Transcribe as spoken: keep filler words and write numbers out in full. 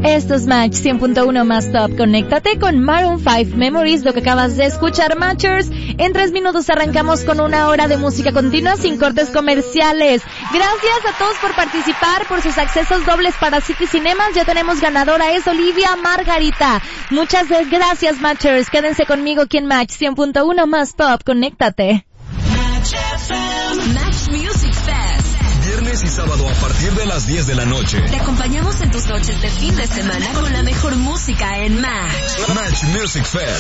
Esto es Match cien punto uno más top. Conéctate con Maroon cinco Memories, lo que acabas de escuchar, Matchers. En tres minutos arrancamos con una hora de música continua sin cortes comerciales. Gracias a todos por participar, por sus accesos dobles para City Cinemas. Ya tenemos ganadora, es Olivia Margarita. Muchas gracias, Matchers. Quédense conmigo aquí en Match cien punto uno más top. Conéctate. Match Music Fest. Viernes y sábado a partir de las diez de la noche. Te acompañamos en tus noches de fin de semana con la mejor música en Match. Match Music Fest.